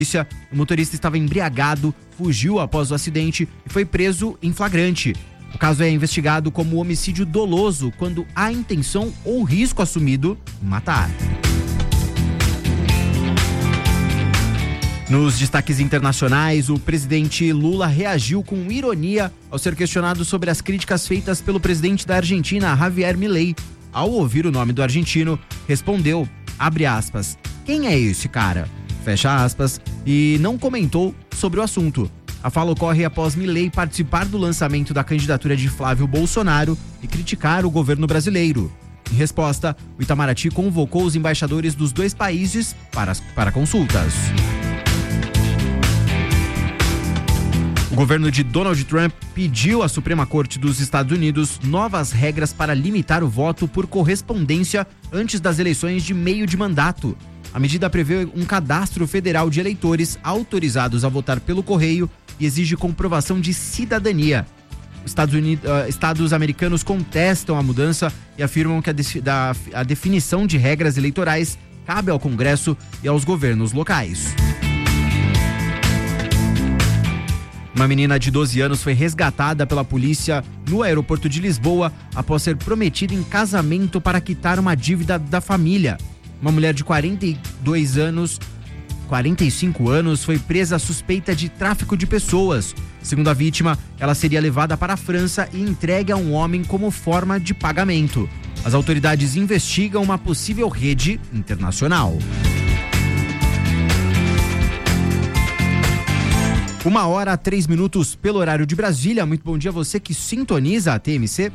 O motorista estava embriagado, fugiu após o acidente e foi preso em flagrante. O caso é investigado como homicídio doloso quando há intenção ou risco assumido em matar. Nos destaques internacionais, o presidente Lula reagiu com ironia ao ser questionado sobre as críticas feitas pelo presidente da Argentina, Javier Milei. Ao ouvir o nome do argentino, respondeu, abre aspas, quem é esse cara? Fecha aspas, e não comentou sobre o assunto. A fala ocorre após Milei participar do lançamento da candidatura de Flávio Bolsonaro e criticar o governo brasileiro. Em resposta, o Itamaraty convocou os embaixadores dos dois países para consultas. O governo de Donald Trump pediu à Suprema Corte dos Estados Unidos novas regras para limitar o voto por correspondência antes das eleições de meio de mandato. A medida prevê um cadastro federal de eleitores autorizados a votar pelo correio e exige comprovação de cidadania. Estados americanos contestam a mudança e afirmam que a definição de regras eleitorais cabe ao Congresso e aos governos locais. Uma menina de 12 anos foi resgatada pela polícia no aeroporto de Lisboa após ser prometida em casamento para quitar uma dívida da família. Uma mulher de 45 anos foi presa suspeita de tráfico de pessoas. Segundo a vítima, ela seria levada para a França e entregue a um homem como forma de pagamento. As autoridades investigam uma possível rede internacional. 1h03 pelo horário de Brasília. Muito bom dia a você que sintoniza a TMC.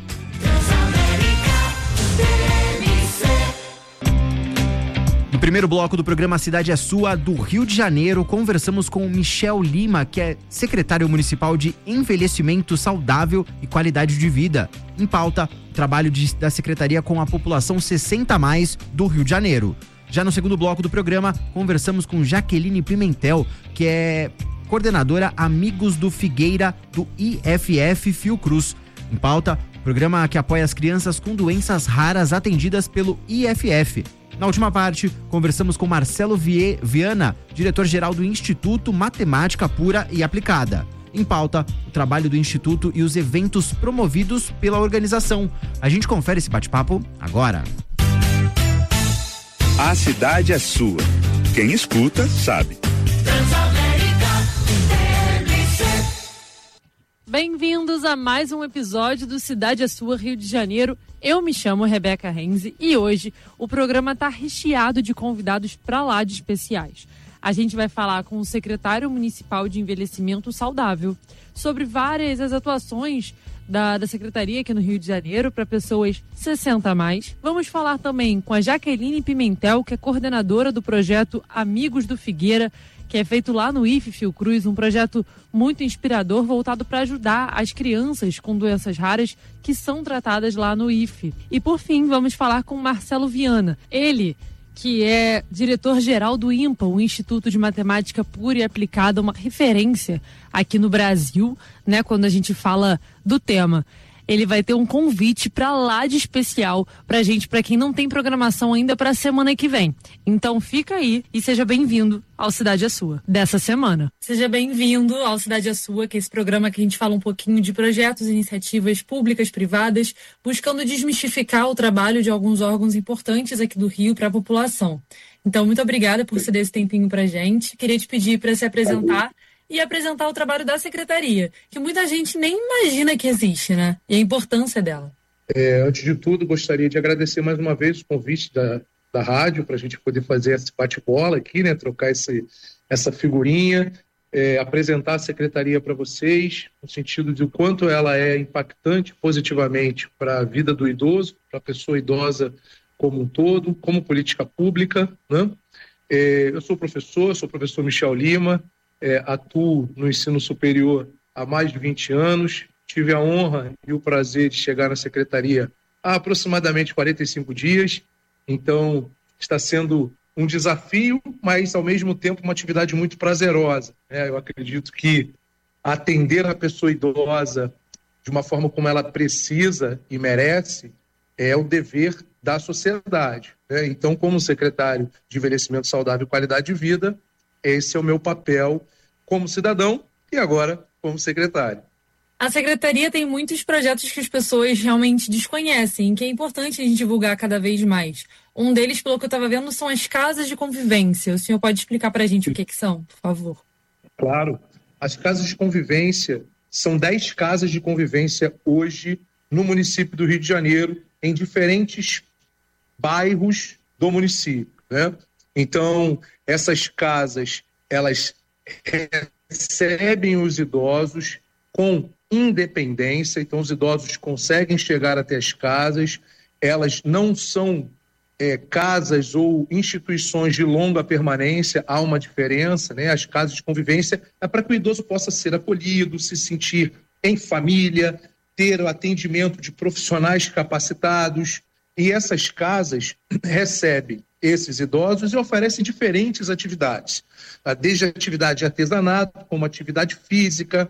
No primeiro bloco do programa Cidade é Sua, do Rio de Janeiro, conversamos com o Michel Lima, que é secretário municipal de Envelhecimento Saudável e Qualidade de Vida. Em pauta, o trabalho da secretaria com a população 60+, do Rio de Janeiro. Já no segundo bloco do programa, conversamos com Jaqueline Pimentel, que é coordenadora Amigos do Figueira, do IFF Fiocruz. Em pauta, programa que apoia as crianças com doenças raras atendidas pelo IFF. Na última parte, conversamos com Marcelo Viana, diretor-geral do Instituto Matemática Pura e Aplicada. Em pauta, o trabalho do Instituto e os eventos promovidos pela organização. A gente confere esse bate-papo agora. A cidade é sua. Quem escuta, sabe. Bem-vindos a mais um episódio do Cidade é Sua, Rio de Janeiro. Eu me chamo Rebeca Renzi e hoje o programa está recheado de convidados pra lá de especiais. A gente vai falar com o secretário municipal de Envelhecimento Saudável sobre várias as atuações da secretaria aqui no Rio de Janeiro para pessoas 60+. Vamos falar também com a Jaqueline Pimentel, que é coordenadora do projeto Amigos do Figueira, que é feito lá no IFF Fiocruz, um projeto muito inspirador voltado para ajudar as crianças com doenças raras que são tratadas lá no IFF. E por fim, vamos falar com Marcelo Viana. Ele, que é diretor-geral do IMPA, o Instituto de Matemática Pura e Aplicada, uma referência aqui no Brasil, né, quando a gente fala do tema. Ele vai ter um convite para lá de especial pra gente, pra quem não tem programação ainda pra semana que vem. Então fica aí e seja bem-vindo ao Cidade é Sua, dessa semana. Seja bem-vindo ao Cidade é Sua, que é esse programa que a gente fala um pouquinho de projetos e iniciativas públicas, privadas, buscando desmistificar o trabalho de alguns órgãos importantes aqui do Rio para a população. Então, muito obrigada por ceder esse tempinho pra gente. Queria te pedir para se apresentar e apresentar o trabalho da secretaria, que muita gente nem imagina que existe, né? E a importância dela. Antes de tudo, gostaria de agradecer mais uma vez o convite da rádio para a gente poder fazer esse bate-bola aqui, né? Trocar essa figurinha, apresentar a secretaria para vocês, no sentido de o quanto ela é impactante positivamente para a vida do idoso, para a pessoa idosa como um todo, como política pública, né? Eu sou professor Michel Lima, atuo no ensino superior há mais de 20 anos, tive a honra e o prazer de chegar na secretaria há aproximadamente 45 dias, então está sendo um desafio, mas ao mesmo tempo uma atividade muito prazerosa, né? Eu acredito que atender a pessoa idosa de uma forma como ela precisa e merece é o dever da sociedade, né? Então, como secretário de Envelhecimento Saudável e Qualidade de Vida, esse é o meu papel como cidadão e agora como secretário. A Secretaria tem muitos projetos que as pessoas realmente desconhecem, que é importante a gente divulgar cada vez mais. Um deles, pelo que eu estava vendo, são as casas de convivência. O senhor pode explicar para a gente o que são, por favor? Claro. As casas de convivência são 10 casas de convivência hoje no município do Rio de Janeiro, em diferentes bairros do município, né? Então, essas casas, elas recebem os idosos com independência, então os idosos conseguem chegar até as casas, elas não são casas ou instituições de longa permanência, há uma diferença, né? As casas de convivência é para que o idoso possa ser acolhido, se sentir em família, ter o atendimento de profissionais capacitados, e essas casas recebem esses idosos e oferecem diferentes atividades, desde atividade de artesanato, como atividade física,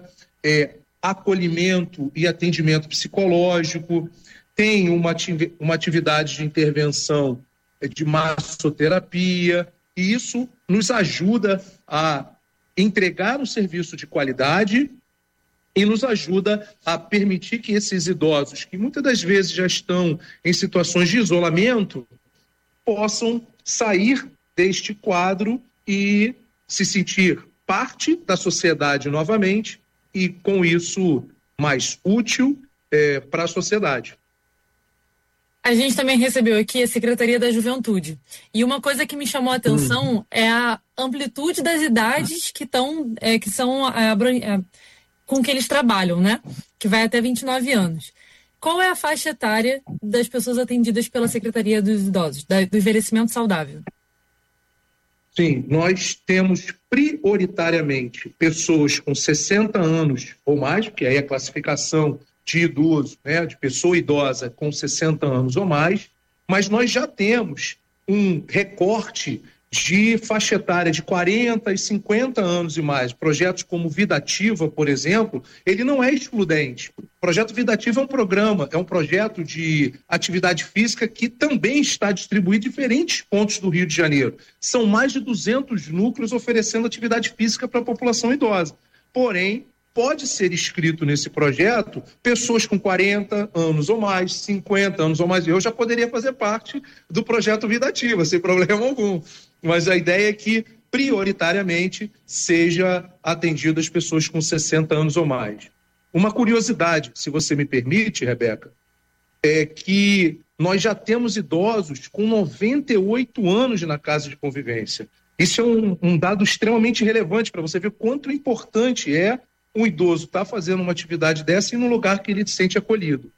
acolhimento e atendimento psicológico, tem uma atividade de intervenção de massoterapia, e isso nos ajuda a entregar um serviço de qualidade e nos ajuda a permitir que esses idosos, que muitas das vezes já estão em situações de isolamento, possam sair deste quadro e se sentir parte da sociedade novamente e, com isso, mais útil para a sociedade. A gente também recebeu aqui a Secretaria da Juventude. E uma coisa que me chamou a atenção é a amplitude das idades que são com que eles trabalham, né? Que vai até 29 anos. Qual é a faixa etária das pessoas atendidas pela Secretaria dos Idosos, do envelhecimento saudável? Sim, nós temos prioritariamente pessoas com 60 anos ou mais, porque aí a classificação de idoso, né, de pessoa idosa com 60 anos ou mais, mas nós já temos um recorte de faixa etária de 40 e 50 anos e mais. Projetos como Vida Ativa, por exemplo, ele não é excludente. O Projeto Vida Ativa é um projeto de atividade física que também está distribuído em diferentes pontos do Rio de Janeiro. São mais de 200 núcleos oferecendo atividade física para a população idosa. Porém, pode ser inscrito nesse projeto pessoas com 40 anos ou mais, 50 anos ou mais. Eu já poderia fazer parte do projeto Vida Ativa, sem problema algum. Mas a ideia é que, prioritariamente, seja atendido as pessoas com 60 anos ou mais. Uma curiosidade, se você me permite, Rebeca, é que nós já temos idosos com 98 anos na casa de convivência. Isso é um dado extremamente relevante para você ver quanto importante é um idoso estar fazendo uma atividade dessa e num lugar que ele se sente acolhido.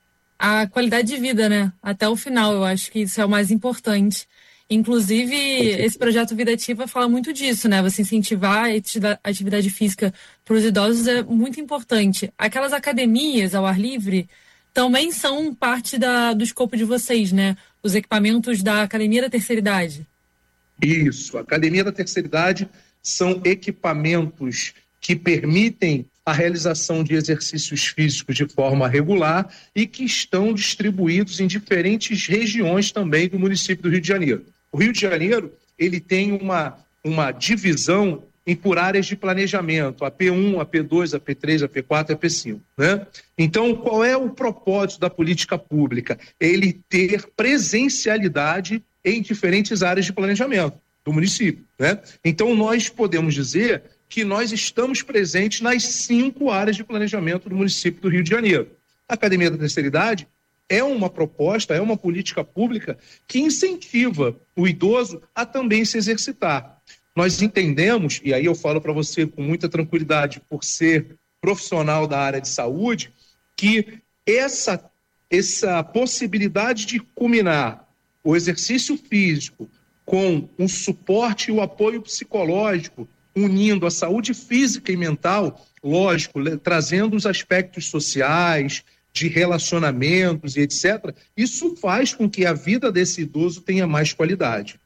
A qualidade de vida, né? Até o final, eu acho que isso é o mais importante. Inclusive, esse projeto Vida Ativa fala muito disso, né? Você incentivar a atividade física para os idosos é muito importante. Aquelas academias ao ar livre também são parte do escopo de vocês, né? Os equipamentos da Academia da Terceira Idade. Isso, a Academia da Terceira Idade são equipamentos que permitem a realização de exercícios físicos de forma regular e que estão distribuídos em diferentes regiões também do município do Rio de Janeiro. O Rio de Janeiro, ele tem uma divisão por áreas de planejamento, a P1, a P2, a P3, a P4 e a P5, né? Então, qual é o propósito da política pública? Ele ter presencialidade em diferentes áreas de planejamento do município, né? Então, nós podemos dizer que nós estamos presentes nas 5 áreas de planejamento do município do Rio de Janeiro. A Academia da Terceira Idade é uma proposta, é uma política pública que incentiva o idoso a também se exercitar. Nós entendemos, e aí eu falo para você com muita tranquilidade, por ser profissional da área de saúde, que essa possibilidade de combinar o exercício físico com o suporte e o apoio psicológico, unindo a saúde física e mental, lógico, trazendo os aspectos sociais, de relacionamentos e etc., isso faz com que a vida desse idoso tenha mais qualidade.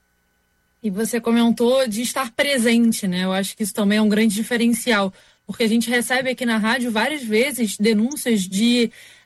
E você comentou de estar presente, né? Eu acho que isso também é um grande diferencial, porque a gente recebe aqui na rádio várias vezes denúncias de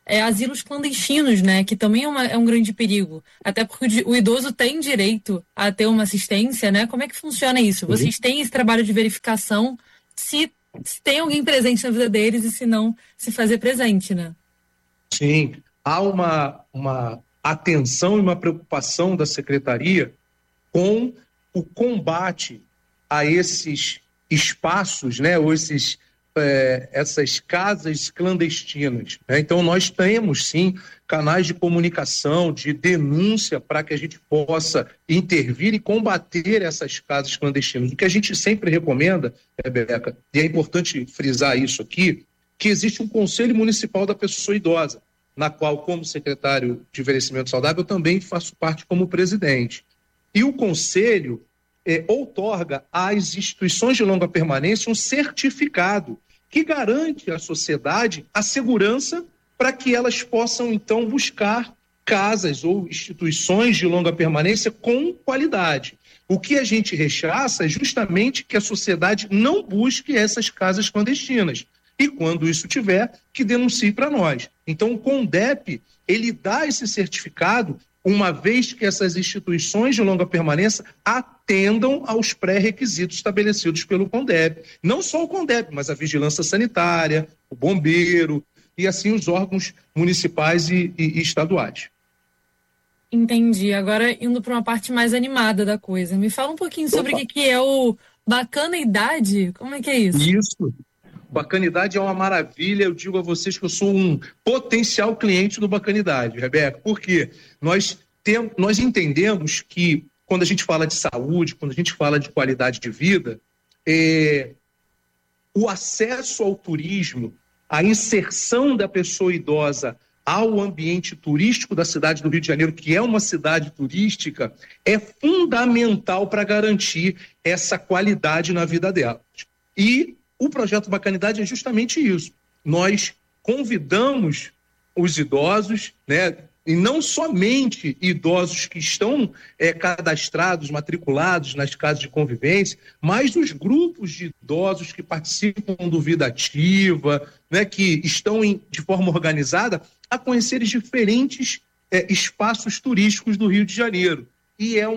asilos clandestinos, né? Que também é um grande perigo. Até porque o idoso tem direito a ter uma assistência, né? Como é que funciona isso? Vocês têm esse trabalho de verificação se tem alguém presente na vida deles e se não, se fazer presente, né? Sim, há uma atenção e uma preocupação da Secretaria com o combate a esses espaços, né, ou essas casas clandestinas, né? Então nós temos sim canais de comunicação, de denúncia para que a gente possa intervir e combater essas casas clandestinas. O que a gente sempre recomenda, Rebeca, e é importante frisar isso aqui, que existe um Conselho Municipal da Pessoa Idosa, na qual, como secretário de Envelhecimento Saudável, eu também faço parte como presidente. E o Conselho outorga às instituições de longa permanência um certificado que garante à sociedade a segurança para que elas possam, então, buscar casas ou instituições de longa permanência com qualidade. O que a gente rechaça é justamente que a sociedade não busque essas casas clandestinas. E quando isso tiver, que denuncie para nós. Então, o CONDEP, ele dá esse certificado uma vez que essas instituições de longa permanência atendam aos pré-requisitos estabelecidos pelo CONDEP. Não só o CONDEP, mas a vigilância sanitária, o bombeiro e assim os órgãos municipais e estaduais. Entendi. Agora, indo para uma parte mais animada da coisa, me fala um pouquinho sobre o que é o Bacaneidade. Como é que é isso? Isso. Bacanidade é uma maravilha, eu digo a vocês que eu sou um potencial cliente do Bacanidade, Rebeca, porque nós entendemos que quando a gente fala de saúde, quando a gente fala de qualidade de vida, o acesso ao turismo, a inserção da pessoa idosa ao ambiente turístico da cidade do Rio de Janeiro, que é uma cidade turística, é fundamental para garantir essa qualidade na vida dela. E o projeto Bacanidade é justamente isso. Nós convidamos os idosos, né, e não somente idosos que estão cadastrados, matriculados nas casas de convivência, mas os grupos de idosos que participam do Vida Ativa, né, que estão de forma organizada, a conhecer os diferentes espaços turísticos do Rio de Janeiro. E é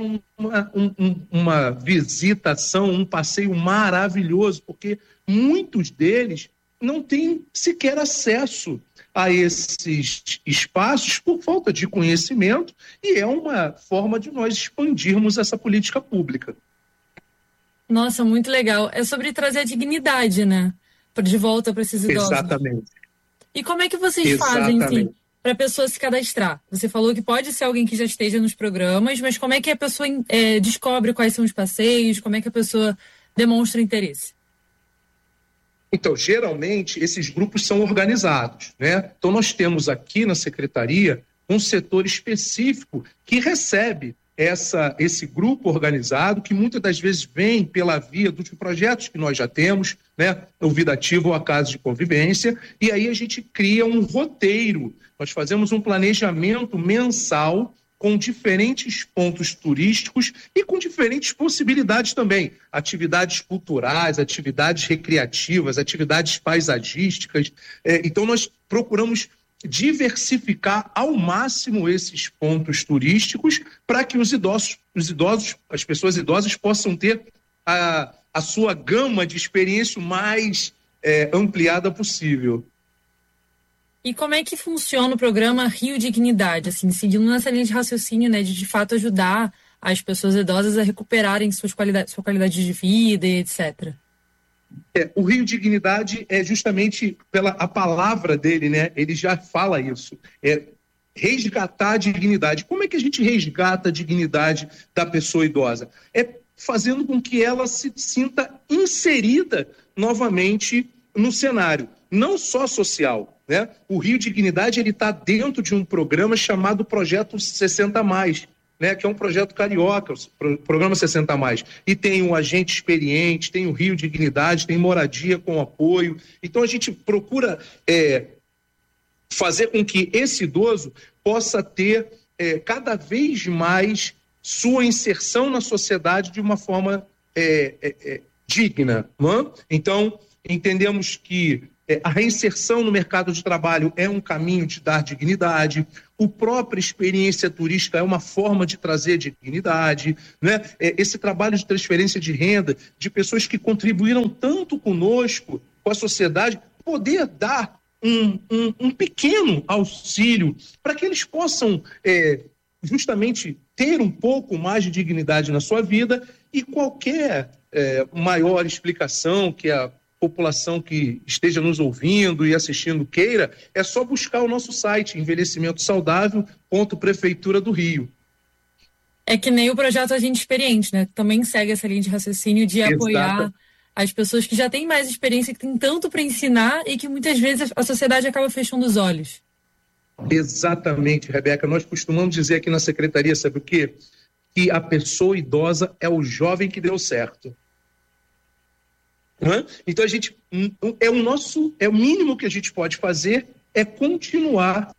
uma visitação, um passeio maravilhoso, porque muitos deles não têm sequer acesso a esses espaços por falta de conhecimento, e é uma forma de nós expandirmos essa política pública. Nossa, muito legal. É sobre trazer a dignidade, né? De volta para esses idosos. Exatamente. E como é que vocês fazem, assim, para a pessoa se cadastrar? Você falou que pode ser alguém que já esteja nos programas, mas como é que a pessoa descobre quais são os passeios? Como é que a pessoa demonstra interesse? Então, geralmente, esses grupos são organizados, né? Então, nós temos aqui na Secretaria um setor específico que recebe esse grupo organizado, que muitas das vezes vem pela via dos projetos que nós já temos, né? O Vida Ativa ou a Casa de Convivência, e aí a gente cria um roteiro. Nós fazemos um planejamento mensal com diferentes pontos turísticos e com diferentes possibilidades também. Atividades culturais, atividades recreativas, atividades paisagísticas. Então, nós procuramos diversificar ao máximo esses pontos turísticos para que os idosos, as pessoas idosas possam ter a sua gama de experiência mais ampliada possível. E como é que funciona o programa Rio Dignidade, assim, seguindo nessa linha de raciocínio, né, de fato ajudar as pessoas idosas a recuperarem sua qualidade de vida, etc. O Rio Dignidade é justamente a palavra dele, né? Ele já fala isso. Resgatar a dignidade. Como é que a gente resgata a dignidade da pessoa idosa? É fazendo com que ela se sinta inserida novamente no cenário, não só social, né? O Rio Dignidade está dentro de um programa chamado Projeto 60+, né? Que é um projeto carioca, o programa 60+. E tem um agente experiente, tem o Rio Dignidade, tem moradia com apoio. Então a gente procura fazer com que esse idoso possa ter cada vez mais sua inserção na sociedade de uma forma digna. Não é? Então, entendemos que A reinserção no mercado de trabalho é um caminho de dar dignidade. A própria experiência turística é uma forma de trazer dignidade, né? Esse trabalho de transferência de renda de pessoas que contribuíram tanto conosco, com a sociedade, poder dar um pequeno auxílio para que eles possam justamente ter um pouco mais de dignidade na sua vida, e qualquer maior explicação que a população que esteja nos ouvindo e assistindo queira, é só buscar o nosso site, envelhecimentosaudável.prefeitura do Rio. É que nem o projeto Agente Experiente, né? Também segue essa linha de raciocínio de apoiar as pessoas que já têm mais experiência, que têm tanto para ensinar e que muitas vezes a sociedade acaba fechando os olhos. Exatamente, Rebeca. Nós costumamos dizer aqui na secretaria, sabe o quê? Que a pessoa idosa é o jovem que deu certo. Então a gente é o mínimo que a gente pode fazer, é continuar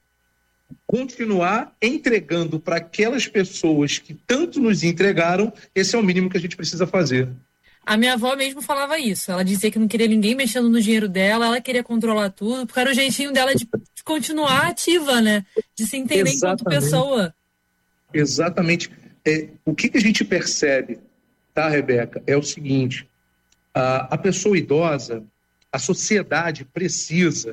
entregando para aquelas pessoas que tanto nos entregaram. Esse é o mínimo que a gente precisa fazer. A minha avó mesmo falava isso. Ela dizia que não queria ninguém mexendo no dinheiro dela, ela queria controlar tudo, porque era o jeitinho dela de continuar ativa, né? De se entender enquanto pessoa. Exatamente. O que a gente percebe, tá, Rebeca, é o seguinte: a pessoa idosa, a sociedade precisa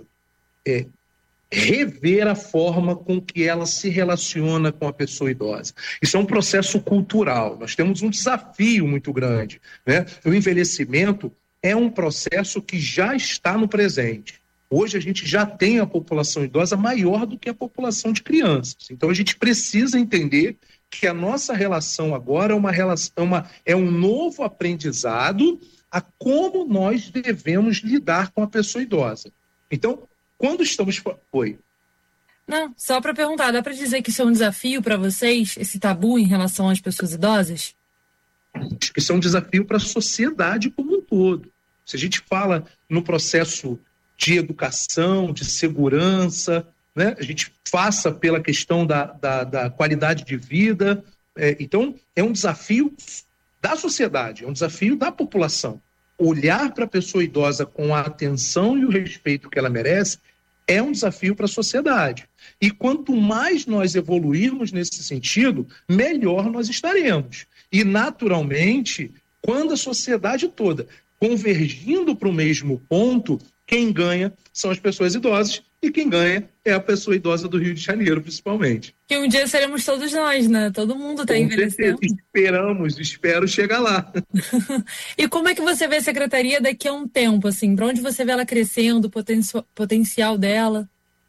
rever a forma com que ela se relaciona com a pessoa idosa. Isso é um processo cultural. Nós temos um desafio muito grande, né? O envelhecimento é um processo que já está no presente. Hoje a gente já tem a população idosa maior do que a população de crianças. Então a gente precisa entender que a nossa relação agora é um novo aprendizado a como nós devemos lidar com a pessoa idosa. Então, quando estamos... Oi. Não, só para perguntar, dá para dizer que isso é um desafio para vocês, esse tabu em relação às pessoas idosas? Acho que isso é um desafio para a sociedade como um todo. Se a gente fala no processo de educação, de segurança, né, a gente passa pela questão da qualidade de vida. Então, é um desafio da sociedade, é um desafio da população. Olhar para a pessoa idosa com a atenção e o respeito que ela merece é um desafio para a sociedade. E quanto mais nós evoluirmos nesse sentido, melhor nós estaremos. E, naturalmente, quando a sociedade toda convergindo para o mesmo ponto, quem ganha são as pessoas idosas, e quem ganha é a pessoa idosa do Rio de Janeiro, principalmente. Que um dia seremos todos nós, né? Todo mundo está envelhecendo. Espero chegar lá. E como é que você vê a secretaria daqui a um tempo, assim? Para onde você vê ela crescendo, o potencial dela?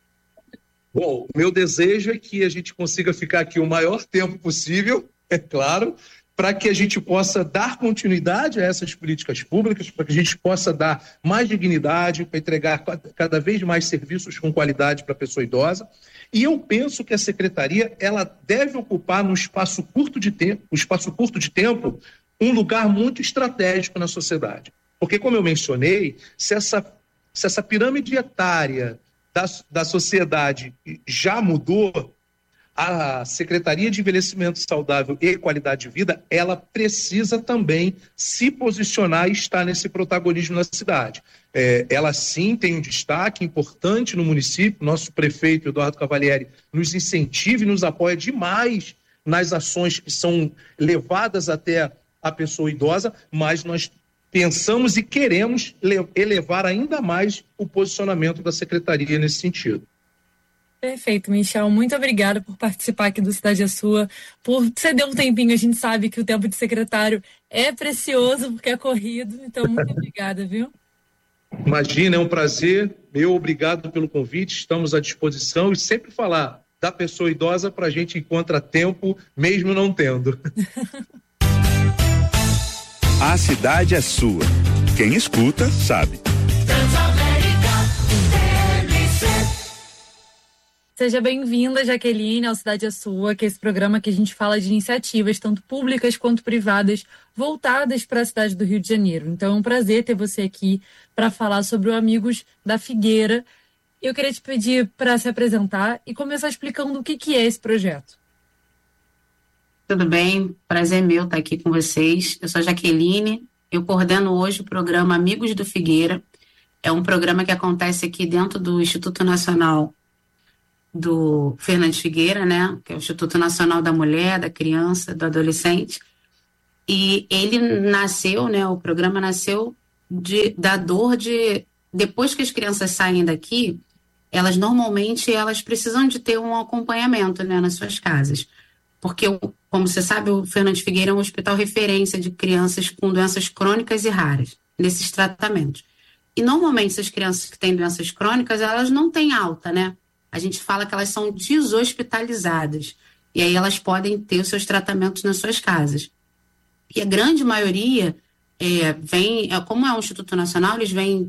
Bom, o meu desejo é que a gente consiga ficar aqui o maior tempo possível, é claro, para que a gente possa dar continuidade a essas políticas públicas, para que a gente possa dar mais dignidade, para entregar cada vez mais serviços com qualidade para a pessoa idosa. E eu penso que a secretaria ela deve ocupar no espaço curto de tempo, um lugar muito estratégico na sociedade. Porque, como eu mencionei, se essa pirâmide etária da sociedade já mudou, a Secretaria de Envelhecimento Saudável e Qualidade de Vida, ela precisa também se posicionar e estar nesse protagonismo na cidade. Ela sim tem um destaque importante no município. Nosso prefeito, Eduardo Cavalieri, nos incentiva e nos apoia demais nas ações que são levadas até a pessoa idosa, mas nós pensamos e queremos elevar ainda mais o posicionamento da Secretaria nesse sentido. Perfeito, Michel. Muito obrigada por participar aqui do Cidade é Sua, por ceder um tempinho. A gente sabe que o tempo de secretário é precioso, porque é corrido. Então, muito obrigada, viu? Imagina, é um prazer. Obrigado pelo convite. Estamos à disposição e sempre falar da pessoa idosa para a gente encontrar tempo, mesmo não tendo. A cidade é sua. Quem escuta, sabe. Seja bem-vinda, Jaqueline, ao Cidade é Sua, que é esse programa que a gente fala de iniciativas, tanto públicas quanto privadas, voltadas para a cidade do Rio de Janeiro. Então é um prazer ter você aqui para falar sobre o Amigos da Figueira. Eu queria te pedir para se apresentar e começar explicando o que é esse projeto. Tudo bem, prazer meu estar aqui com vocês. Eu sou a Jaqueline, eu coordeno hoje o programa Amigos do Figueira, É um programa que acontece aqui dentro do Instituto Nacional do Fernandes Figueira, né? Que é o Instituto Nacional da Mulher, da Criança, do Adolescente. E ele nasceu, né? O programa nasceu da dor de... Depois que as crianças saem daqui, elas normalmente precisam de ter um acompanhamento, né, nas suas casas. Porque, como você sabe, o Fernandes Figueira é um hospital referência de crianças com doenças crônicas e raras, nesses tratamentos. E, normalmente, essas crianças que têm doenças crônicas, elas não têm alta, né? A gente fala que elas são deshospitalizadas. E aí elas podem ter os seus tratamentos nas suas casas. E a grande maioria como é um Instituto Nacional, eles vêm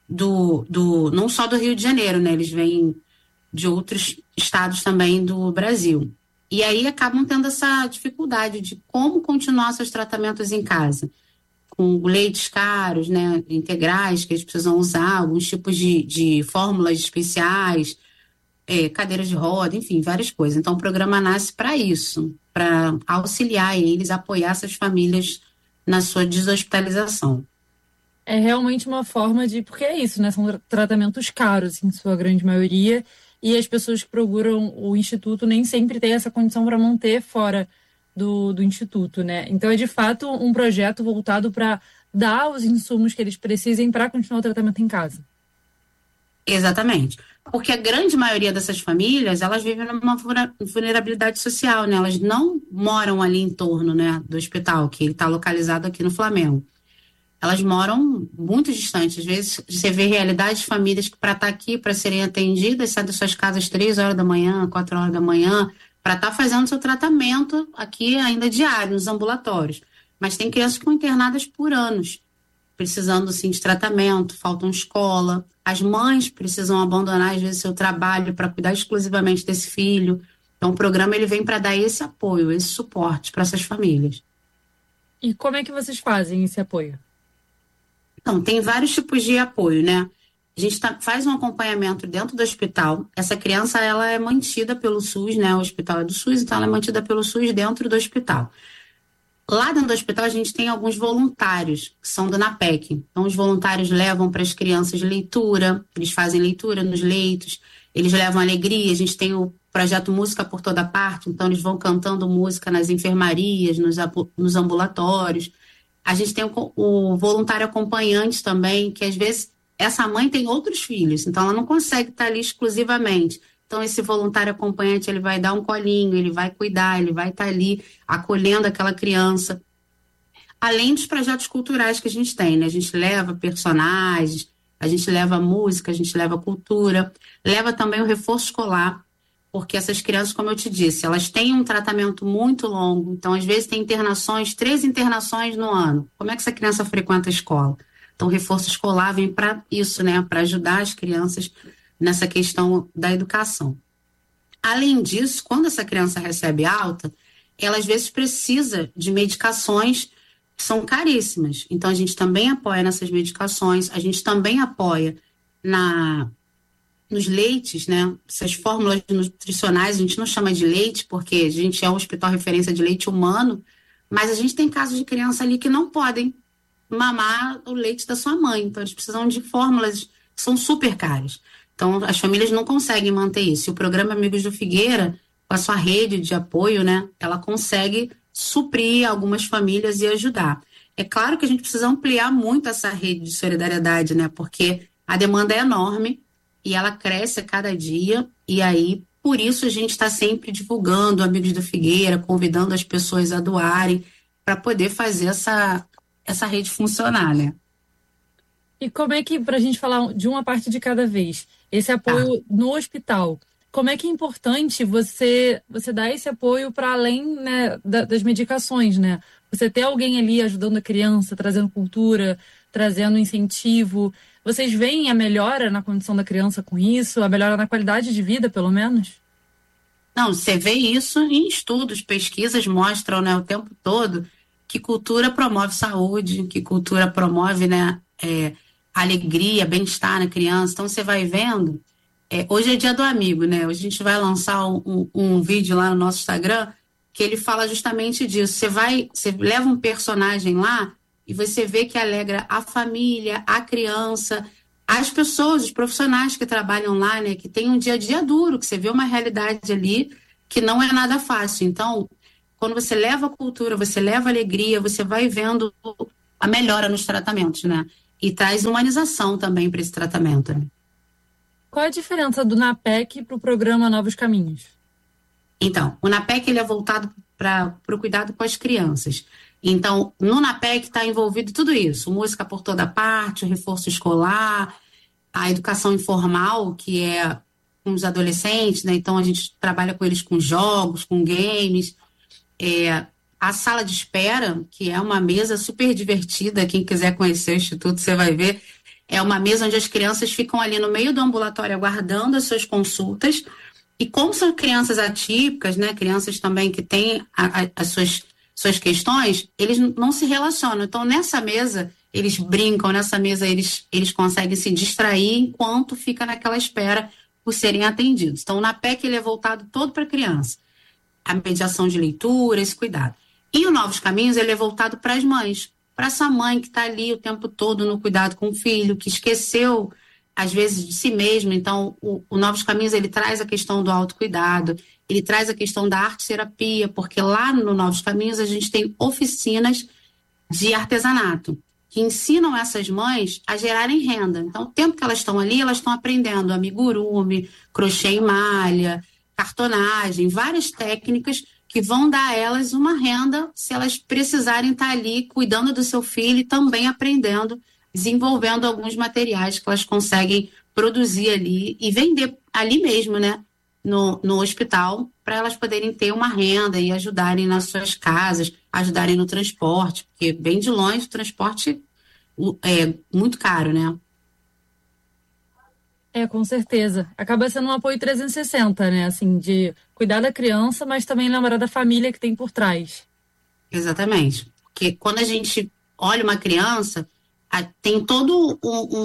não só do Rio de Janeiro, né? Eles vêm de outros estados também do Brasil. E aí acabam tendo essa dificuldade de como continuar seus tratamentos em casa. Com leites caros, né, integrais, que eles precisam usar, alguns tipos de fórmulas especiais, cadeiras de roda, enfim, várias coisas. Então, o programa nasce para isso, para auxiliar eles, apoiar essas famílias na sua deshospitalização. É realmente uma forma porque é isso, né, são tratamentos caros, em sua grande maioria, e as pessoas que procuram o Instituto nem sempre têm essa condição para manter fora do Instituto, né? Então é de fato um projeto voltado para dar os insumos que eles precisem para continuar o tratamento em casa. Exatamente. Porque a grande maioria dessas famílias, elas vivem numa vulnerabilidade social, né? Elas não moram ali em torno, né, do hospital, que ele está localizado aqui no Flamengo. Elas moram muito distantes. Às vezes você vê realidades de famílias que para estar aqui, para serem atendidas, saem das suas casas 3 horas da manhã, 4 horas da manhã, para estar fazendo seu tratamento aqui ainda diário, nos ambulatórios. Mas tem crianças que estão internadas por anos, precisando sim de tratamento, faltam escola. As mães precisam abandonar, às vezes, seu trabalho para cuidar exclusivamente desse filho. Então, o programa ele vem para dar esse apoio, esse suporte para essas famílias. E como é que vocês fazem esse apoio? Então, tem vários tipos de apoio, né? A gente faz um acompanhamento dentro do hospital. Essa criança, ela é mantida pelo SUS, né? O hospital é do SUS, então ela é mantida pelo SUS dentro do hospital. Lá dentro do hospital, a gente tem alguns voluntários, que são do NAPEC. Então, os voluntários levam para as crianças leitura, eles fazem leitura nos leitos, eles levam alegria. A gente tem o projeto Música por Toda Parte, então eles vão cantando música nas enfermarias, nos ambulatórios. A gente tem o voluntário acompanhante também, que às vezes essa mãe tem outros filhos, então ela não consegue estar ali exclusivamente. Então esse voluntário acompanhante, ele vai dar um colinho, ele vai cuidar, ele vai estar ali acolhendo aquela criança. Além dos projetos culturais que a gente tem, né? A gente leva personagens, a gente leva música, a gente leva cultura, leva também o reforço escolar, porque essas crianças, como eu te disse, elas têm um tratamento muito longo, então às vezes tem 3 internações no ano. Como é que essa criança frequenta a escola? Então o reforço escolar vem para isso, né? Para ajudar as crianças nessa questão da educação. Além disso, quando essa criança recebe alta, ela às vezes precisa de medicações que são caríssimas. Então a gente também apoia nessas medicações, a gente também apoia nos leites, né? Essas fórmulas nutricionais, a gente não chama de leite, porque a gente é um hospital referência de leite humano, mas a gente tem casos de criança ali que não podem mamar o leite da sua mãe, então eles precisam de fórmulas que são super caras. Então as famílias não conseguem manter isso. E o programa Amigos do Figueira, com a sua rede de apoio, né? Ela consegue suprir algumas famílias e ajudar. É claro que a gente precisa ampliar muito essa rede de solidariedade, né? Porque a demanda é enorme, e ela cresce a cada dia, e aí, por isso, a gente está sempre divulgando Amigos do Figueira, convidando as pessoas a doarem, para poder fazer essa rede funcionar, né? E como é que, para a gente falar de uma parte de cada vez, esse apoio no hospital, como é que é importante você dar esse apoio para além, né, das medicações, né? Você ter alguém ali ajudando a criança, trazendo cultura, trazendo incentivo. Vocês veem a melhora na condição da criança com isso? A melhora na qualidade de vida, pelo menos? Não, você vê isso em estudos, pesquisas mostram, né, o tempo todo que cultura promove saúde, que cultura promove, né, alegria, bem-estar na criança. Então você vai vendo, hoje é dia do amigo, né? Hoje a gente vai lançar um vídeo lá no nosso Instagram que ele fala justamente disso. Você leva um personagem lá e você vê que alegra a família, a criança, as pessoas, os profissionais que trabalham lá, né, que tem um dia a dia duro, que você vê uma realidade ali que não é nada fácil. Então, quando você leva a cultura, você leva a alegria, você vai vendo a melhora nos tratamentos, né? E traz humanização também para esse tratamento, né? Qual é a diferença do NAPEC para o programa Novos Caminhos? Então, o NAPEC ele é voltado para o cuidado com as crianças. Então, no NAPEC está envolvido tudo isso, música por toda parte, o reforço escolar, a educação informal, que é com os adolescentes, né? Então a gente trabalha com eles com jogos, com games, a sala de espera, que é uma mesa super divertida, quem quiser conhecer o Instituto, você vai ver, é uma mesa onde as crianças ficam ali no meio do ambulatório aguardando as suas consultas, e como são crianças atípicas, né, crianças também que têm as suas questões, eles não se relacionam. Então, nessa mesa, eles brincam, nessa mesa eles conseguem se distrair enquanto fica naquela espera por serem atendidos. Então, o NAPEC ele é voltado todo para a criança. A mediação de leitura, esse cuidado. E o Novos Caminhos ele é voltado para as mães, para essa mãe que está ali o tempo todo no cuidado com o filho, que esqueceu, às vezes, de si mesmo. Então, o Novos Caminhos ele traz a questão do autocuidado, ele traz a questão da arte-terapia, porque lá no Novos Caminhos a gente tem oficinas de artesanato, que ensinam essas mães a gerarem renda. Então, o tempo que elas estão ali, elas estão aprendendo amigurumi, crochê em malha, cartonagem, várias técnicas que vão dar a elas uma renda se elas precisarem estar ali cuidando do seu filho e também aprendendo, desenvolvendo alguns materiais que elas conseguem produzir ali e vender ali mesmo, né, no hospital, para elas poderem ter uma renda e ajudarem nas suas casas, ajudarem no transporte, porque bem de longe o transporte é muito caro, né? Com certeza. Acaba sendo um apoio 360, né? Assim, de cuidar da criança, mas também lembrar da família que tem por trás. Exatamente. Porque quando a gente olha uma criança, tem todo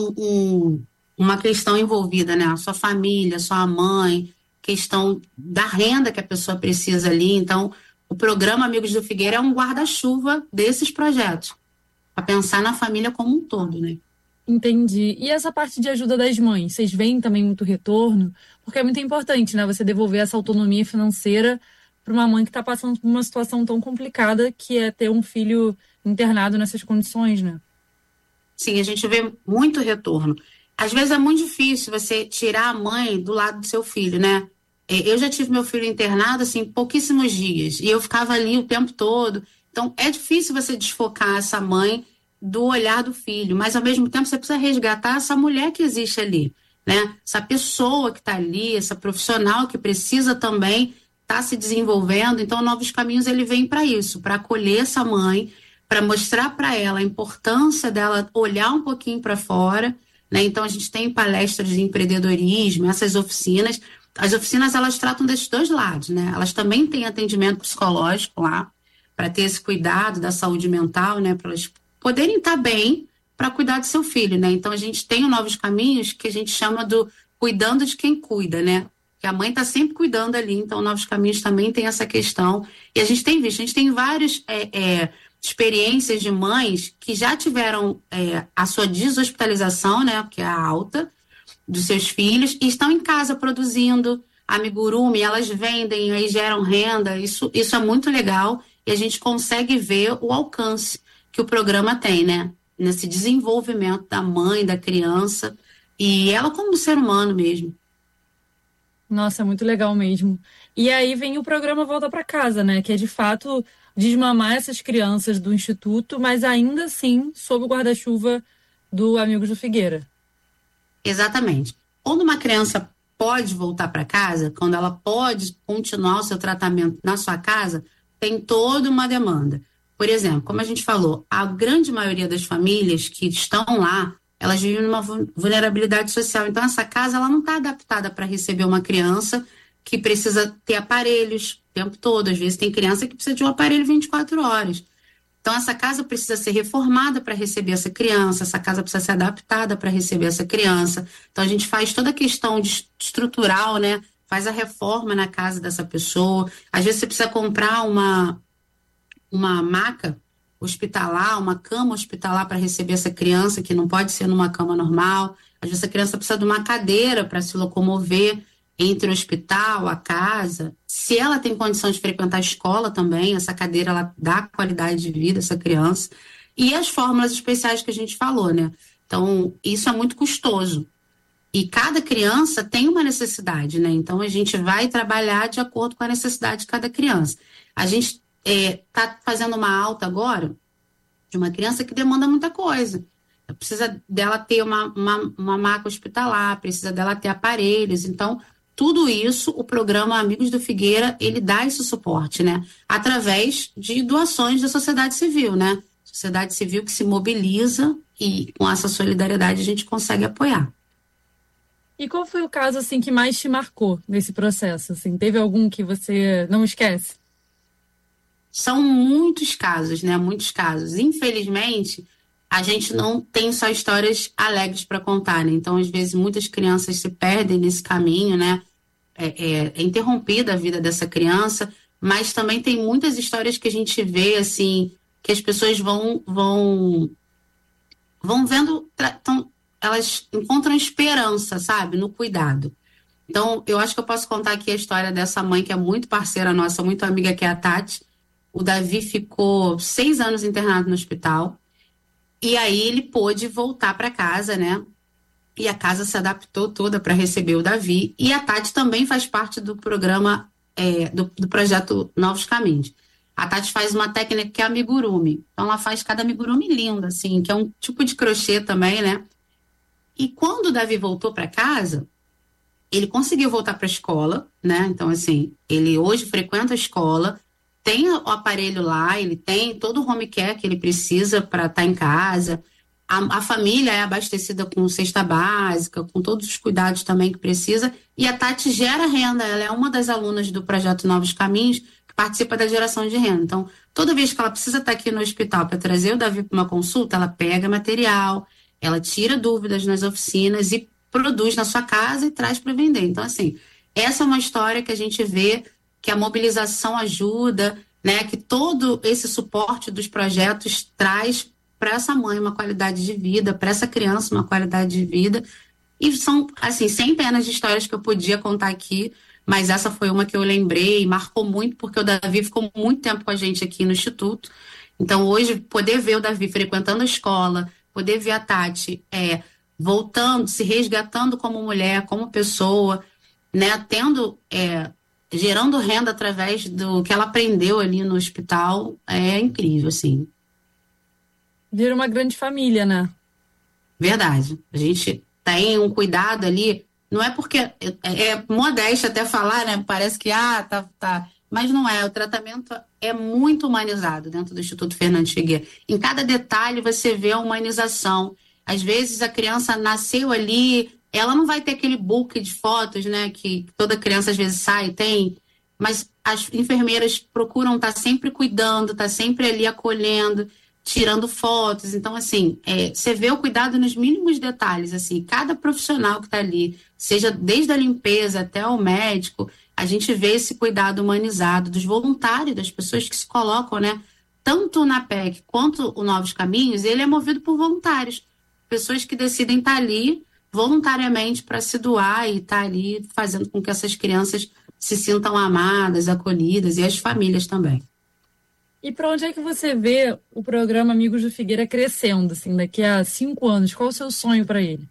uma questão envolvida, né? A sua família, a sua mãe, questão da renda que a pessoa precisa ali. Então, o programa Amigos do Figueira é um guarda-chuva desses projetos, para pensar na família como um todo, né? Entendi. E essa parte de ajuda das mães, vocês veem também muito retorno? Porque é muito importante, né? Você devolver essa autonomia financeira para uma mãe que está passando por uma situação tão complicada que é ter um filho internado nessas condições, né? Sim, a gente vê muito retorno. Às vezes é muito difícil você tirar a mãe do lado do seu filho, né? Eu já tive meu filho internado, assim, pouquíssimos dias. E eu ficava ali o tempo todo. Então, é difícil você desfocar essa mãe do olhar do filho, mas ao mesmo tempo você precisa resgatar essa mulher que existe ali, né? Essa pessoa que está ali, essa profissional que precisa também estar se desenvolvendo. Então, Novos Caminhos ele vem para isso, para acolher essa mãe, para mostrar para ela a importância dela olhar um pouquinho para fora, né? Então, a gente tem palestras de empreendedorismo, essas oficinas. As oficinas elas tratam desses dois lados, né? Elas também têm atendimento psicológico lá, para ter esse cuidado da saúde mental, né? Para elas poderem estar bem para cuidar do seu filho, né? Então a gente tem o Novos Caminhos que a gente chama do cuidando de quem cuida, né? Que a mãe está sempre cuidando ali, então o Novos Caminhos também tem essa questão. E a gente tem visto, a gente tem várias experiências de mães que já tiveram a sua deshospitalização, né? Que é a alta dos seus filhos, e estão em casa produzindo amigurumi, elas vendem, aí geram renda, isso é muito legal, e a gente consegue ver o alcance que o programa tem, né? Nesse desenvolvimento da mãe, da criança, e ela como ser humano mesmo. Nossa, é muito legal mesmo. E aí vem o programa Volta para Casa, né? Que é de fato desmamar essas crianças do Instituto, mas ainda assim sob o guarda-chuva do Amigos do Figueira. Exatamente. Quando uma criança pode voltar para casa, quando ela pode continuar o seu tratamento na sua casa, tem toda uma demanda. Por exemplo, como a gente falou, a grande maioria das famílias que estão lá, elas vivem numa vulnerabilidade social. Então, essa casa ela não está adaptada para receber uma criança que precisa ter aparelhos o tempo todo. Às vezes tem criança que precisa de um aparelho 24 horas. Então, essa casa precisa ser reformada para receber essa criança, essa casa precisa ser adaptada para receber essa criança. Então, a gente faz toda a questão estrutural, né? Faz a reforma na casa dessa pessoa. Às vezes, você precisa comprar uma maca. hospitalar, uma cama hospitalar para receber essa criança, que não pode ser numa cama normal. Às vezes a criança precisa de uma cadeira para se locomover entre o hospital, a casa. Se ela tem condição de frequentar a escola também, essa cadeira ela dá qualidade de vida a essa criança. E as fórmulas especiais que a gente falou, né? Então, isso é muito custoso. E cada criança tem uma necessidade, né? Então, a gente vai trabalhar de acordo com a necessidade de cada criança. A gente está fazendo uma alta agora de uma criança que demanda muita coisa. Precisa dela ter uma maca hospitalar, precisa dela ter aparelhos. Então, tudo isso, o programa Amigos do Figueira, ele dá esse suporte, né? Através de doações da sociedade civil, né? Sociedade civil que se mobiliza e com essa solidariedade a gente consegue apoiar. E qual foi o caso, assim, que mais te marcou nesse processo? Assim, teve algum que você não esquece? São muitos casos, né? Muitos casos. Infelizmente, a gente não tem só histórias alegres para contar, né? Então, às vezes, muitas crianças se perdem nesse caminho, né? É interrompida a vida dessa criança, mas também tem muitas histórias que a gente vê, assim, que as pessoas vão vendo, elas encontram esperança, sabe? No cuidado. Então, eu acho que eu posso contar aqui a história dessa mãe que é muito parceira nossa, muito amiga, que é a Tati. O Davi ficou 6 anos internado no hospital. E aí ele pôde voltar para casa, né? E a casa se adaptou toda para receber o Davi. E a Tati também faz parte do programa, do projeto Novos Caminhos. A Tati faz uma técnica que é amigurumi. Então ela faz cada amigurumi lindo, assim, que é um tipo de crochê também, né? E quando o Davi voltou para casa, ele conseguiu voltar para a escola, né? Então, assim, ele hoje frequenta a escola, tem o aparelho lá, ele tem todo o home care que ele precisa para estar em casa. A família é abastecida com cesta básica, com todos os cuidados também que precisa. E a Tati gera renda, ela é uma das alunas do projeto Novos Caminhos, que participa da geração de renda. Então, toda vez que ela precisa estar aqui no hospital para trazer o Davi para uma consulta, ela pega material, ela tira dúvidas nas oficinas e produz na sua casa e traz para vender. Então, assim, essa é uma história que a gente vê que a mobilização ajuda, né? Que todo esse suporte dos projetos traz para essa mãe uma qualidade de vida, para essa criança uma qualidade de vida. E são, assim, centenas de histórias que eu podia contar aqui, mas essa foi uma que eu lembrei e marcou muito, porque o Davi ficou muito tempo com a gente aqui no Instituto. Então, hoje, poder ver o Davi frequentando a escola, poder ver a Tati voltando, se resgatando como mulher, como pessoa, né, gerando renda através do que ela aprendeu ali no hospital, é incrível, assim. Vira uma grande família, né? Verdade. A gente tem um cuidado ali, não é porque é modéstia até falar, né? Parece que, tá. Mas não é, o tratamento é muito humanizado dentro do Instituto Fernandes Figueira. Em cada detalhe você vê a humanização. Às vezes a criança nasceu ali, ela não vai ter aquele book de fotos, né, que toda criança às vezes sai e tem, mas as enfermeiras procuram estar sempre cuidando, estar sempre ali acolhendo, tirando fotos. Então, assim, você vê o cuidado nos mínimos detalhes, assim, cada profissional que está ali, seja desde a limpeza até o médico, a gente vê esse cuidado humanizado dos voluntários, das pessoas que se colocam, né, tanto na PEC quanto o Novos Caminhos, ele é movido por voluntários, pessoas que decidem estar ali voluntariamente para se doar e estar ali fazendo com que essas crianças se sintam amadas, acolhidas, e as famílias também. E para onde é que você vê o programa Amigos do Figueira crescendo, assim, daqui a 5 anos? Qual o seu sonho para ele?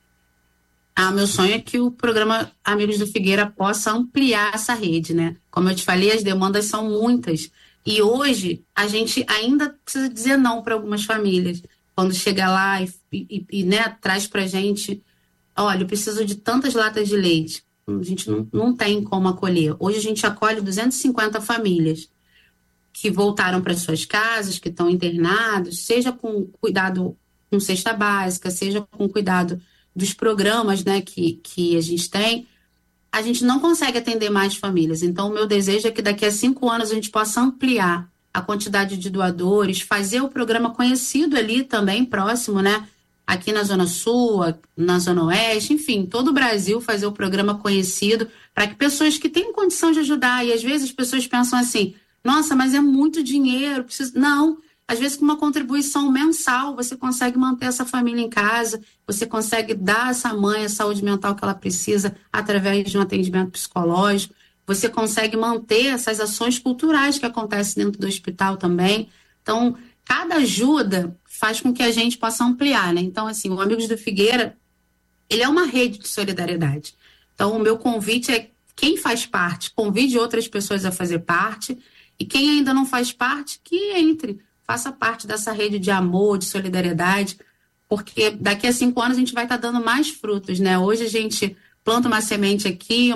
Meu sonho é que o programa Amigos do Figueira possa ampliar essa rede, né? Como eu te falei, as demandas são muitas. E hoje, a gente ainda precisa dizer não para algumas famílias. Quando chega lá né, traz para a gente, olha, eu preciso de tantas latas de leite. A gente não tem como acolher. Hoje a gente acolhe 250 famílias que voltaram para suas casas, que estão internados, seja com cuidado com cesta básica, seja com cuidado dos programas, né, que a gente tem. A gente não consegue atender mais famílias. Então, o meu desejo é que daqui a 5 anos a gente possa ampliar a quantidade de doadores, fazer o programa conhecido ali também, próximo, né? Aqui na Zona Sul, na Zona Oeste, enfim, todo o Brasil fazer o programa conhecido para que pessoas que têm condição de ajudar, e às vezes as pessoas pensam assim, nossa, mas é muito dinheiro, preciso... Não, às vezes com uma contribuição mensal, você consegue manter essa família em casa, você consegue dar a essa mãe a saúde mental que ela precisa através de um atendimento psicológico, você consegue manter essas ações culturais que acontecem dentro do hospital também. Então, cada ajuda faz com que a gente possa ampliar, né? Então, assim, o Amigos do Figueira, ele é uma rede de solidariedade. Então, o meu convite é quem faz parte, convide outras pessoas a fazer parte, e quem ainda não faz parte, que entre, faça parte dessa rede de amor, de solidariedade, porque daqui a 5 anos a gente vai estar dando mais frutos, né? Hoje a gente planta uma semente aqui,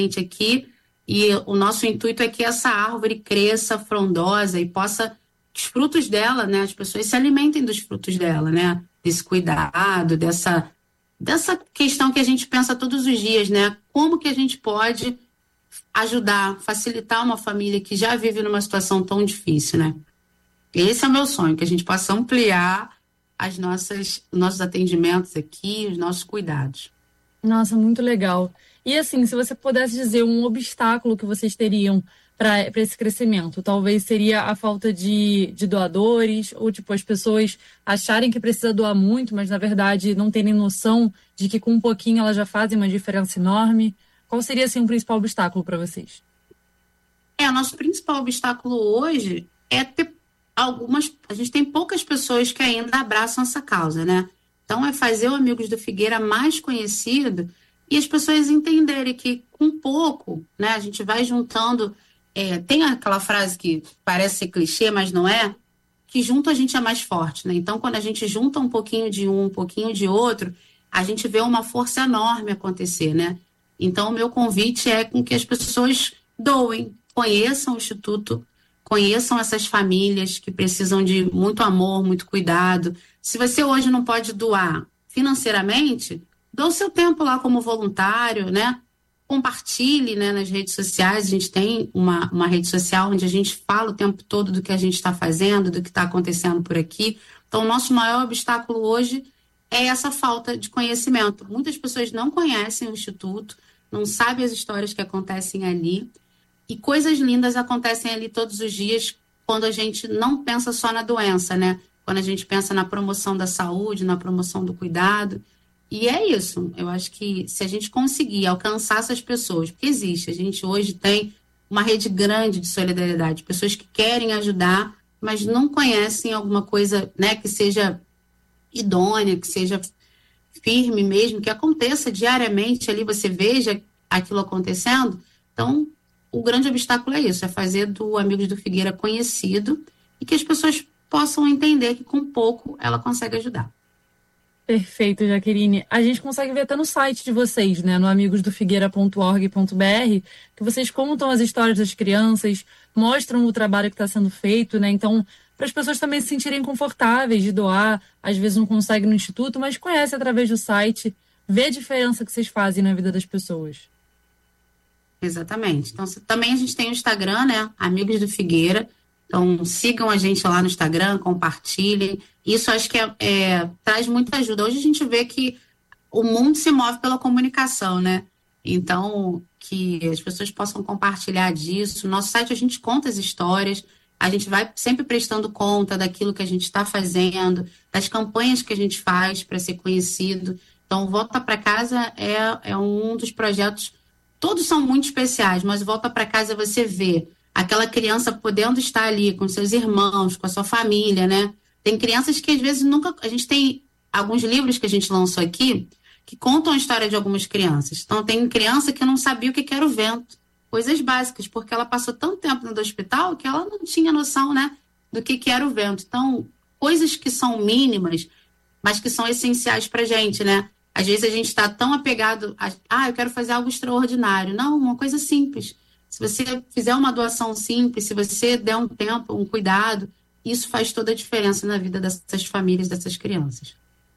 e o nosso intuito é que essa árvore cresça frondosa e possa, os frutos dela, né? As pessoas se alimentem dos frutos dela, né? Desse cuidado, dessa questão que a gente pensa todos os dias, né? Como que a gente pode ajudar, facilitar uma família que já vive numa situação tão difícil, né? Esse é o meu sonho, que a gente possa ampliar os nossos atendimentos aqui, os nossos cuidados. Nossa, muito legal. E assim, se você pudesse dizer um obstáculo que vocês teriam para esse crescimento, talvez seria a falta de doadores, ou tipo, as pessoas acharem que precisa doar muito, mas na verdade não terem noção de que com um pouquinho elas já fazem uma diferença enorme. Qual seria assim o principal obstáculo para vocês? O nosso principal obstáculo hoje é ter a gente tem poucas pessoas que ainda abraçam essa causa, né? Então é fazer o Amigos do Figueira mais conhecido e as pessoas entenderem que com pouco, né, a gente vai juntando. Tem aquela frase que parece ser clichê, mas não é, que junto a gente é mais forte, né? Então quando a gente junta um pouquinho de um pouquinho de outro, a gente vê uma força enorme acontecer, né? Então o meu convite é com que as pessoas doem, conheçam o Instituto, conheçam essas famílias que precisam de muito amor, muito cuidado. Se você hoje não pode doar financeiramente, doe o seu tempo lá como voluntário, né? Compartilhe, né, nas redes sociais. A gente tem uma rede social onde a gente fala o tempo todo do que a gente está fazendo, do que está acontecendo por aqui. Então, o nosso maior obstáculo hoje é essa falta de conhecimento. Muitas pessoas não conhecem o Instituto, não sabem as histórias que acontecem ali. E coisas lindas acontecem ali todos os dias quando a gente não pensa só na doença, né? Quando a gente pensa na promoção da saúde, na promoção do cuidado. E é isso. Eu acho que se a gente conseguir alcançar essas pessoas, porque existe, a gente hoje tem uma rede grande de solidariedade, pessoas que querem ajudar, mas não conhecem alguma coisa, né, que seja idônea, que seja firme mesmo, que aconteça diariamente ali, você veja aquilo acontecendo. Então, o grande obstáculo é isso, é fazer do Amigos do Figueira conhecido e que as pessoas possam entender que com pouco ela consegue ajudar. Perfeito, Jaqueline. A gente consegue ver até no site de vocês, né, no amigosdofigueira.org.br, que vocês contam as histórias das crianças, mostram o trabalho que está sendo feito, né? Então, para as pessoas também se sentirem confortáveis de doar, às vezes não conseguem no Instituto, mas conhece através do site, vê a diferença que vocês fazem na vida das pessoas. Exatamente. Então, também a gente tem o Instagram, né? Amigos do Figueira. Então, sigam a gente lá no Instagram, compartilhem. Isso acho que traz muita ajuda. Hoje a gente vê que o mundo se move pela comunicação, né? Então, que as pessoas possam compartilhar disso. No nosso site a gente conta as histórias, a gente vai sempre prestando conta daquilo que a gente está fazendo, das campanhas que a gente faz para ser conhecido. Então, Volta para Casa é um dos projetos. Todos são muito especiais, mas Volta para Casa você vê aquela criança podendo estar ali com seus irmãos, com a sua família, né? Tem crianças que às vezes nunca... A gente tem alguns livros que a gente lançou aqui que contam a história de algumas crianças. Então tem criança que não sabia o que era o vento. Coisas básicas, porque ela passou tanto tempo no hospital que ela não tinha noção, né, do que era o vento. Então, coisas que são mínimas, mas que são essenciais pra gente, né? Às vezes a gente está tão apegado eu quero fazer algo extraordinário. Não, uma coisa simples. Se você fizer uma doação simples, se você der um tempo, um cuidado, isso faz toda a diferença na vida dessas famílias, dessas crianças.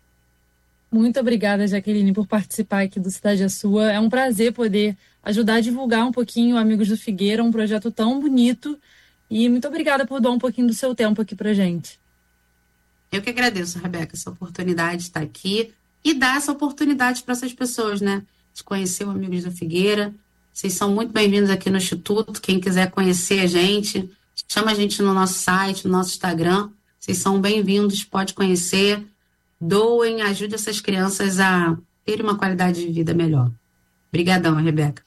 Muito obrigada, Jaqueline, por participar aqui do Cidade é Sua. É um prazer poder ajudar a divulgar um pouquinho Amigos do Figueira, um projeto tão bonito. E muito obrigada por dar um pouquinho do seu tempo aqui pra gente. Eu que agradeço, Rebeca, essa oportunidade de estar aqui e dar essa oportunidade para essas pessoas, né? De conhecer o Amigos do Figueira. Vocês são muito bem-vindos aqui no Instituto. Quem quiser conhecer a gente, chama a gente no nosso site, no nosso Instagram. Vocês são bem-vindos, pode conhecer, doem, ajude essas crianças a terem uma qualidade de vida melhor. Obrigadão, Rebeca.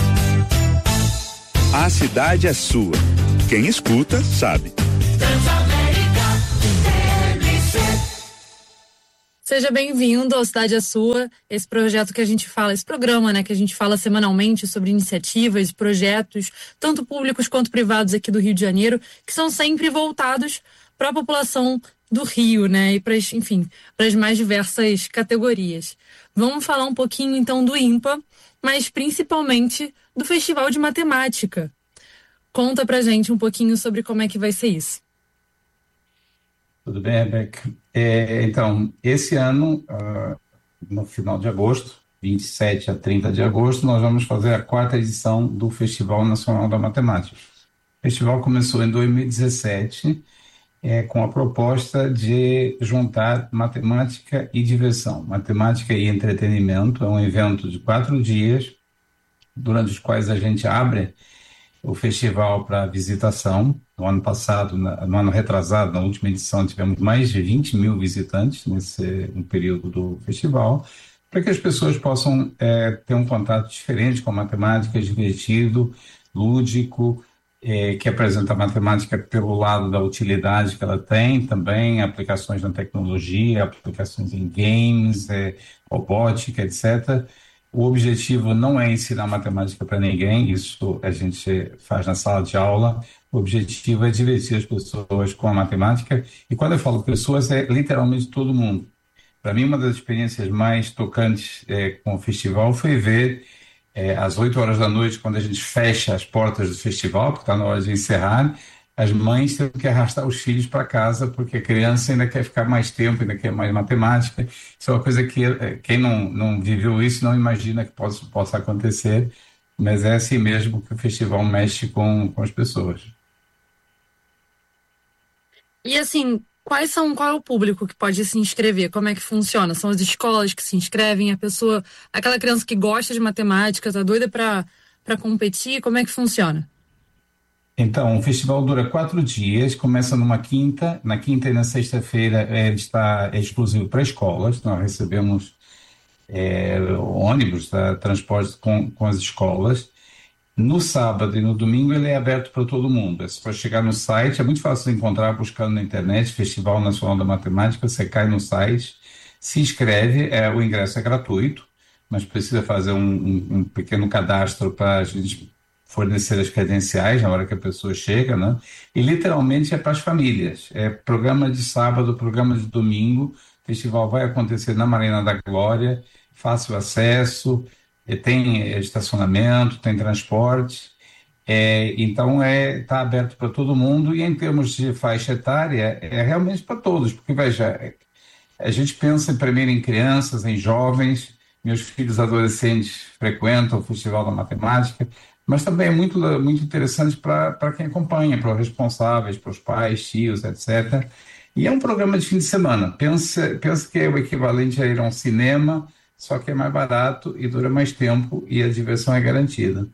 A cidade é sua. Quem escuta, sabe. Seja bem-vindo ao Cidade é Sua, esse projeto que a gente fala, esse programa, né, que a gente fala semanalmente sobre iniciativas, projetos, tanto públicos quanto privados aqui do Rio de Janeiro, que são sempre voltados para a população do Rio, né, e para as mais diversas categorias. Vamos falar um pouquinho, então, do IMPA, mas principalmente do Festival de Matemática. Conta pra gente um pouquinho sobre como é que vai ser isso. Tudo bem, Rebeca? Então, esse ano, no final de agosto, 27 a 30 de agosto, nós vamos fazer a 4ª edição do Festival Nacional da Matemática. O festival começou em 2017, com a proposta de juntar matemática e diversão. Matemática e entretenimento. É um evento de 4 dias, durante os quais a gente abre o festival para visitação. No ano passado, no ano retrasado, na última edição, tivemos mais de 20 mil visitantes no período do festival, para que as pessoas possam ter um contato diferente com a matemática, divertido, lúdico, que apresenta a matemática pelo lado da utilidade que ela tem, também aplicações na tecnologia, aplicações em games, robótica, etc. O objetivo não é ensinar matemática para ninguém, isso a gente faz na sala de aula. O objetivo é divertir as pessoas com a matemática, e quando eu falo pessoas, é literalmente todo mundo. Para mim, uma das experiências mais tocantes com o festival foi ver, às 8 horas da noite, quando a gente fecha as portas do festival, porque está na hora de encerrar, as mães têm que arrastar os filhos para casa, porque a criança ainda quer ficar mais tempo, ainda quer mais matemática. Isso é uma coisa que quem não viveu isso não imagina que possa acontecer, mas é assim mesmo que o festival mexe com as pessoas. E assim, qual é o público que pode se inscrever? Como é que funciona? São as escolas que se inscrevem, aquela criança que gosta de matemática, tá doida para competir, como é que funciona? Então, o festival dura 4 dias, começa na quinta e na sexta-feira é exclusivo para escolas. Nós recebemos ônibus, transporte com as escolas. No sábado e no domingo ele é aberto para todo mundo. É só chegar no site, é muito fácil de encontrar buscando na internet, Festival Nacional da Matemática, você cai no site, se inscreve, o ingresso é gratuito, mas precisa fazer um pequeno cadastro para a gente fornecer as credenciais na hora que a pessoa chega, né? E literalmente é para as famílias. É programa de sábado, programa de domingo. O festival vai acontecer na Marina da Glória, fácil acesso, tem estacionamento, tem transporte. Então está aberto para todo mundo, e em termos de faixa etária é realmente para todos, porque veja, a gente pensa primeiro em crianças, em jovens. Meus filhos adolescentes frequentam o Festival da Matemática, mas também é muito, muito interessante para quem acompanha, para os responsáveis, para os pais, tios, etc. E é um programa de fim de semana. Pensa que é o equivalente a ir a um cinema, só que é mais barato e dura mais tempo, e a diversão é garantida.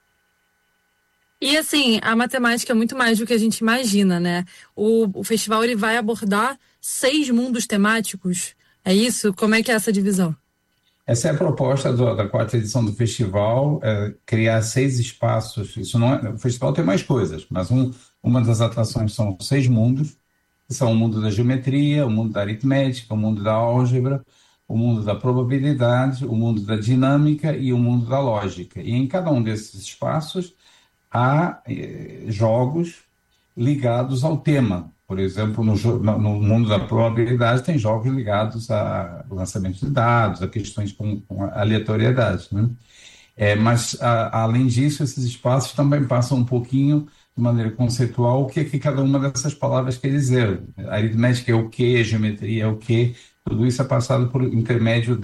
E assim, a matemática é muito mais do que a gente imagina, né? O festival ele vai abordar 6 mundos temáticos, é isso? Como é que é essa divisão? Essa é a proposta da 4ª edição do festival, criar 6 espaços. Isso não o festival tem mais coisas, mas uma das atrações são 6 mundos, que são o mundo da geometria, o mundo da aritmética, o mundo da álgebra, o mundo da probabilidade, o mundo da dinâmica e o mundo da lógica. E em cada um desses espaços há jogos ligados ao tema. Por exemplo, no mundo da probabilidade tem jogos ligados a lançamento de dados, a questões com aleatoriedade, né? Mas, além disso, esses espaços também passam um pouquinho, de maneira conceitual, o que é que cada uma dessas palavras quer dizer. A aritmética é o quê, a geometria é o quê, tudo isso é passado por intermédio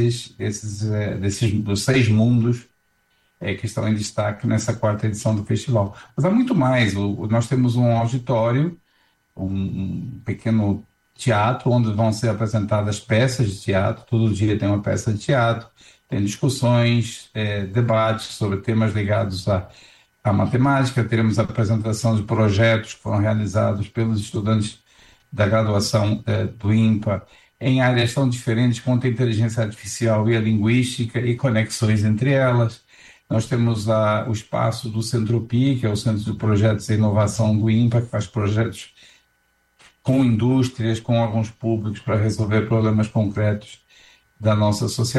dos 6 mundos que estão em destaque nessa 4ª edição do festival. Mas há muito mais. Nós temos um auditório, um pequeno teatro, onde vão ser apresentadas peças de teatro. Todo dia tem uma peça de teatro, tem discussões, debates sobre temas ligados à matemática. Teremos a apresentação de projetos que foram realizados pelos estudantes da graduação do INPA, em áreas tão diferentes quanto a inteligência artificial e a linguística e conexões entre elas. Nós temos o espaço do Centro-PI, que é o Centro de Projetos e Inovação do INPA, que faz projetos com indústrias, com órgãos públicos para resolver problemas concretos da nossa sociedade.